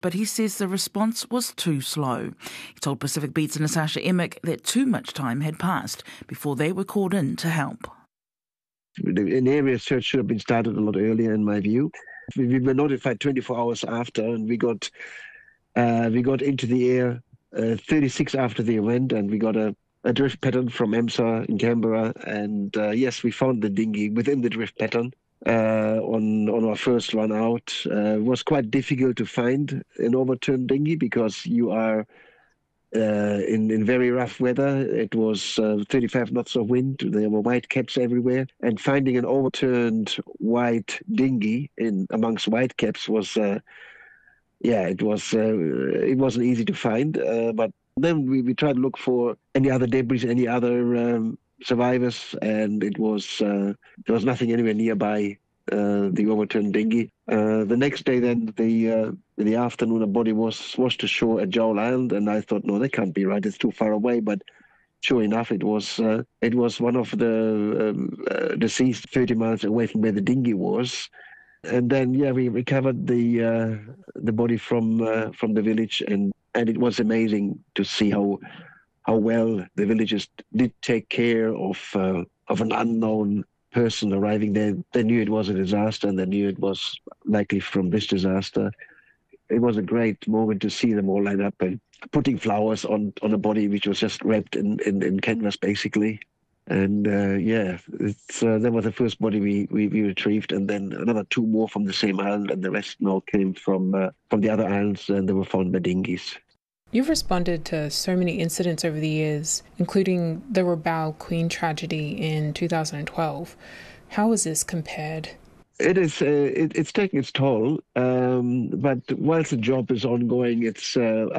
but he says the response was too slow. He told Pacific Beat's Natasha Emick that too much time had passed before they were called in to help. An area search should have been started a lot earlier, in my view. We were notified 24 hours after, and we got into the air 36 after the event, and we got a drift pattern from EMSA in Canberra, and yes, we found the dinghy within the drift pattern on our first run out. It was quite difficult to find an overturned dinghy because you are in very rough weather. It was 35 knots of wind. There were white caps everywhere, and finding an overturned white dinghy amongst white caps was it wasn't easy to find, but then we tried to look for any other debris, any other survivors, and there was nothing anywhere nearby the overturned dinghy. The next day, then in the afternoon, a body was washed ashore at Joel Island, and I thought, no, that can't be right. It's too far away. But sure enough, it was one of the deceased 30 miles away from where the dinghy was. And then, we recovered the body from the village, and it was amazing to see how well the villagers did take care of an unknown person arriving there. They knew it was a disaster, and they knew it was likely from this disaster. It was a great moment to see them all line up and putting flowers on a body which was just wrapped in canvas, basically. And that was the first body we retrieved, and then another 2 more from the same island, and the rest now came from the other islands, and they were found by dinghies. You've responded to so many incidents over the years, including the Rabaul Queen tragedy in 2012. How is this compared? It is. It's taking its toll, but whilst the job is ongoing, it's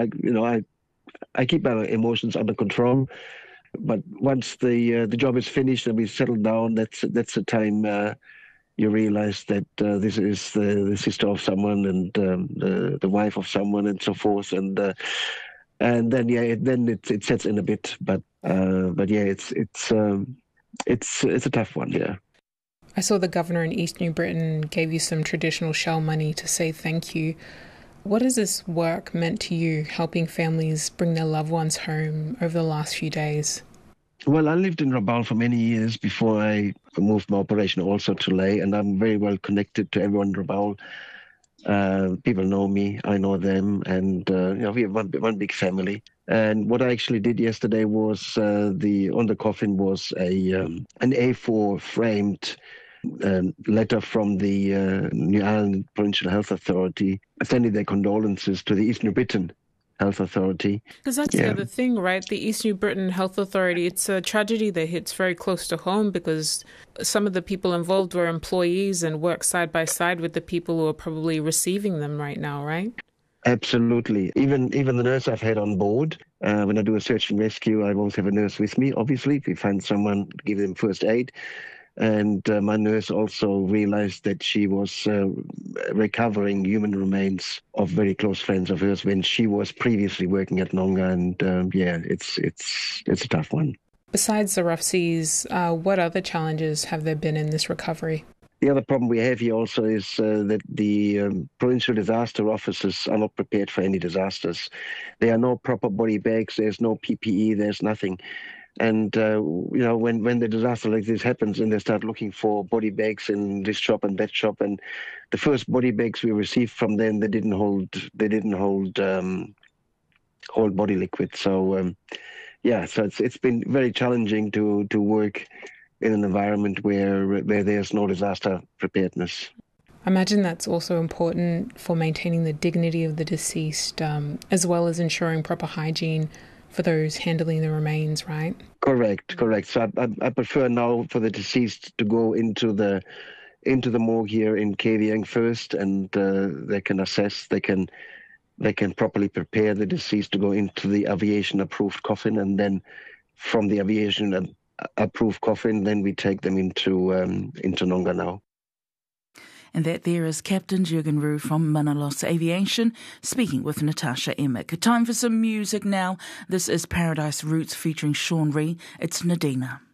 I keep my emotions under control. But once the job is finished and we settle down, that's the time you realize that this is the sister of someone and the wife of someone and so forth, and then it sets in a bit. But it's a tough one. Yeah. I saw the governor in East New Britain gave you some traditional shell money to say thank you. What has this work meant to you, helping families bring their loved ones home over the last few days? Well, I lived in Rabaul for many years before I moved my operation also to Lae, and I'm very well connected to everyone in Rabaul. People know me, I know them, and we have one big family. And what I actually did yesterday was on the coffin was an A4 framed letter from the New Ireland Provincial Health Authority, sending their condolences to the East New Britain Health Authority. Because that's the other thing, right? The East New Britain Health Authority, it's a tragedy that hits very close to home because some of the people involved were employees and work side by side with the people who are probably receiving them right now, right? Absolutely. Even the nurse I've had on board, when I do a search and rescue, I always have a nurse with me, obviously, if we find someone, give them first aid. And my nurse also realized that she was recovering human remains of very close friends of hers when she was previously working at Nonga. And it's a tough one. Besides the rough seas, what other challenges have there been in this recovery? The other problem we have here also is that the provincial disaster officers are not prepared for any disasters. There are no proper body bags, there's no PPE, there's nothing. And, when the disaster like this happens and they start looking for body bags in this shop and that shop, and the first body bags we received from them, they didn't hold body liquid. So, so it's been very challenging to work in an environment where there's no disaster preparedness. I imagine that's also important for maintaining the dignity of the deceased, as well as ensuring proper hygiene for those handling the remains, right? Correct. So I prefer now for the deceased to go into the morgue here in Kavieng first, and they can assess, they can properly prepare the deceased to go into the aviation approved coffin, and then from the aviation approved coffin, then we take them into Nonga now. And that there is Captain Jürgen Roux from Manalos Aviation speaking with Natasha Emick. Time for some music now. This is Paradise Roots featuring Sean Rhee. It's Nadina.